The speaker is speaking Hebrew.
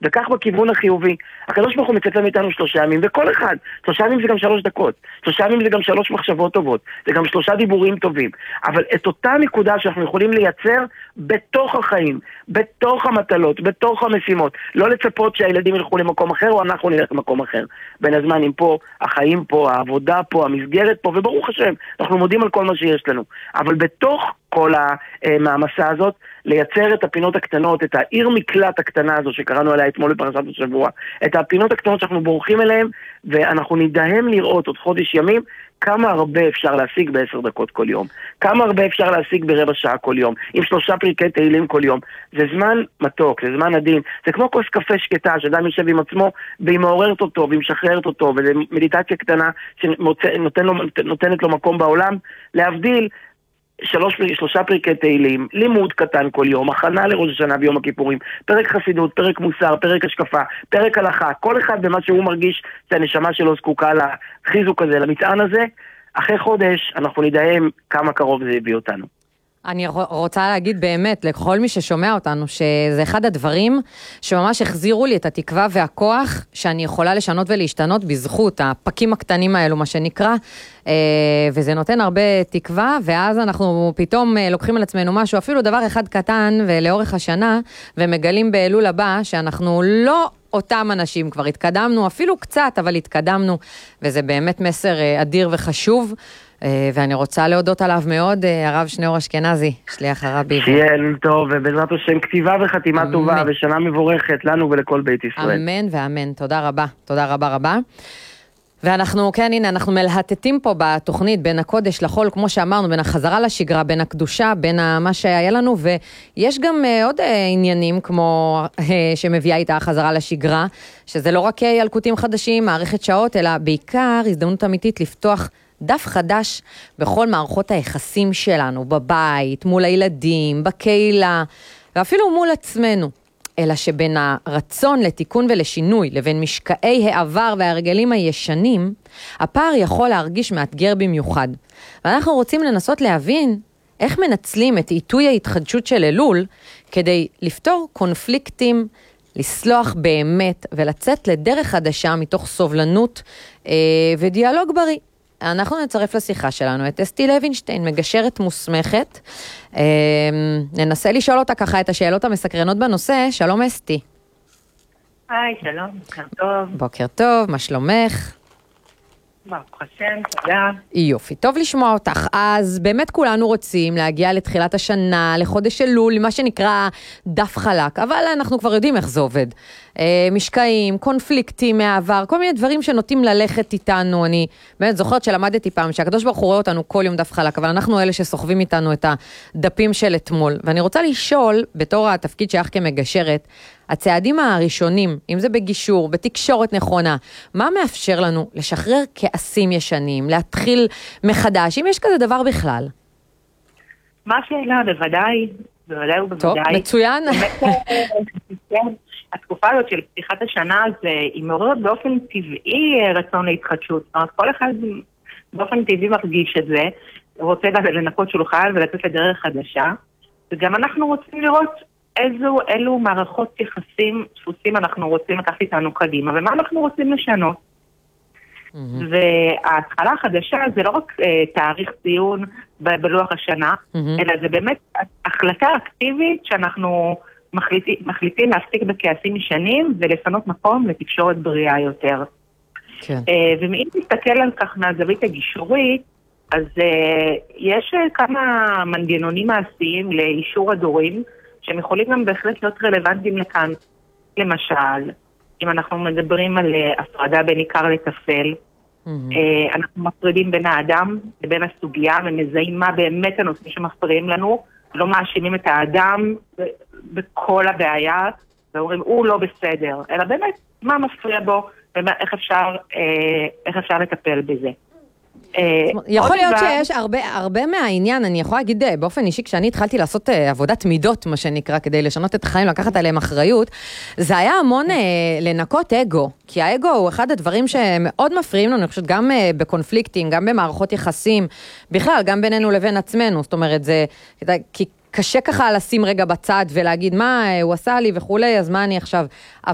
וכך בכיוון החיובי. הקדוש ברוך הוא מצפה מאיתנו 3 ימים, וכל אחד, 3 ימים זה גם 3 דקות, 3 ימים זה גם 3 מחשבות טובות, זה גם 3 דיבורים טובים, אבל את אותה נקודה שאנחנו יכולים לייצר בתוך החיים, בתוך המטלות, בתוך המשימות, לא לצפות שהילדים ילכו למקום אחר או אנחנו נלך למקום אחר. בין הזמנים פה, החיים פה, העבודה פה, המסגרת פה, וברוך השם, אנחנו מודים על כל מה שיש לנו. אבל בתוך כל המעמסה הזאת, לייצר את הפינות הקטנות, את העיר מקלט הקטנה הזו שקראנו עליה אתמול בפרשת השבוע, את הפינות הקטנות שאנחנו בורחים אליהם, ואנחנו נדהם לראות עוד חודש ימים, כמה הרבה אפשר להשיג ב10 דקות כל יום, כמה הרבה אפשר להשיג ברבע שעה כל יום, עם 3 פרקי תהילים כל יום. זה זמן מתוק, זה זמן עדין, זה כמו כוס קפה שקטה, שאדם יושב עם עצמו, והיא מעוררת אותו, והיא משחררת אותו, וזו מדיטציה קטנה שנותנת לו מקום בעולם, להבדיל 3 פרקי תהילים, לימוד קטן כל יום, הכנה לראש השנה ביום הכיפורים, פרק חסידות, פרק מוסר, פרק השקפה, פרק הלכה, כל אחד במה שהוא מרגיש שהנשמה שלו זקוקה לחיזוק הזה, למטען הזה. אחרי חודש אנחנו נדהם כמה קרוב זה הביא אותנו. אני רוצה להגיד באמת לכל מי ששומע אותנו, שזה אחד הדברים שממש החזירו לי את התקווה והכוח שאני יכולה לשנות ולהשתנות בזכות הפקים הקטנים האלו, מה שנקרא, וזה נותן הרבה תקווה, ואז אנחנו פתאום לוקחים על עצמנו משהו, אפילו דבר אחד קטן ולאורך השנה, ומגלים באלול הבא שאנחנו לא אותם אנשים, כבר התקדמנו, אפילו קצת, אבל התקדמנו, וזה באמת מסר אדיר וחשוב, ואני רוצה להודות עליו מאוד, הרב שניאור אשכנזי, שליח הרבי. שיהיה טוב, ובעזרת השם כתיבה וחתימה טובה, ושנה מבורכת לנו ולכל בית ישראל. אמן ואמן, תודה רבה, תודה רבה רבה. ואנחנו, כן, הנה, אנחנו מלהטטים פה בתוכנית בין הקודש לחול, כמו שאמרנו, בין החזרה לשגרה, בין הקדושה, בין מה שהיה לנו, ויש גם עוד עניינים, כמו שמביאה איתה החזרה לשגרה, שזה לא רק ילקוטים חדשים, מערכת שעות, אלא בעיקר הזדמנות אמיתית לפתוח דף חדש בכל מערכות היחסים שלנו, בבית, מול הילדים, בקהילה, ואפילו מול עצמנו. אלא שבין הרצון לתיקון ולשינוי, לבין משקעי העבר וההרגלים הישנים, הפער יכול להרגיש מאתגר במיוחד. ואנחנו רוצים לנסות להבין איך מנצלים את עיתוי ההתחדשות של אלול, כדי לפתור קונפליקטים, לסלוח באמת, ולצאת לדרך חדשה מתוך סובלנות ודיאלוג בריא. אנחנו נצרף לשיחה שלנו את אסתי לוינשטיין, מגשרת מוסמכת. ננסה לשאול אותה ככה את השאלות המסקרנות בנושא. שלום אסתי. היי, שלום, בוקר טוב. בוקר טוב, מה שלומך? ברוך השם, תודה. יופי, טוב לשמוע אותך. אז באמת כולנו רוצים להגיע לתחילת השנה, לחודש אלול, מה שנקרא דף חלק, אבל אנחנו כבר יודעים איך זה עובד. משקעים, קונפליקטים מהעבר, כל מיני דברים שנוטים ללכת איתנו. אני באמת זוכרת שלמדתי פעם שהקדוש ברוך הוא רואה אותנו כל יום דף חלק, אבל אנחנו אלה שסוחבים איתנו את הדפים של אתמול. ואני רוצה לשאול, בתור התפקיד שלך כמגשרת, הצעדים הראשונים, אם זה בגישור, בתקשורת נכונה, מה מאפשר לנו לשחרר כעסים ישנים, להתחיל מחדש, אם יש כזה דבר בכלל? מה שאלה, בוודאי ובוודאי. טוב, מצוין. התקופה הזאת של פתיחת השנה היא מעוררת באופן טבעי רצון להתחדשות. זאת אומרת, כל אחד באופן טבעי מרגיש את זה, רוצה לנקות שולחן ולצאת לדרך חדשה, וגם אנחנו רוצים לראות אילו מערכות יחסים, דפוסים אנחנו רוצים לקחת איתנו קדימה, ומה אנחנו רוצים לשנות. וההתחלה החדשה זה לא רק תאריך ציון בלוח השנה, אלא זה באמת החלטה אקטיבית שאנחנו מחליטים להפסיק בכעסים ישנים ולפנות מקום לתקשורת בריאה יותר. ואם נסתכל על כך מהזווית הגישורית, אז יש כמה מנגנונים מעשיים לאישור הדורים, שהם יכולים גם בהחלט להיות רלוונטיים לכאן. למשל, אם אנחנו מדברים על הפרדה בין עיקר לטפל, אנחנו מפרידים בין האדם לבין הסוגיה, ומזהים מה באמת הנושאים שמפריעים לנו, לא מאשימים את האדם בכל הבעיה, ואומרים, הוא לא בסדר, אלא באמת, מה מפריע בו, ואיך אפשר לטפל בזה. יכול להיות שיש הרבה מהעניין, אני יכולה להגיד באופן אישי, כשאני התחלתי לעשות עבודת מידות, מה שנקרא, כדי לשנות את החיים, לקחת עליהם אחריות, זה היה המון לנקות אגו, כי האגו הוא אחד הדברים שמאוד מפריעים לנו, אני חושבת, גם בקונפליקטים, גם במערכות יחסים, בכלל, גם בינינו לבין עצמנו, זאת אומרת, זה, כי קשה ככה לשים רגע בצד ולהגיד מה הוא עשה לי וכולי, אז מה אני עכשיו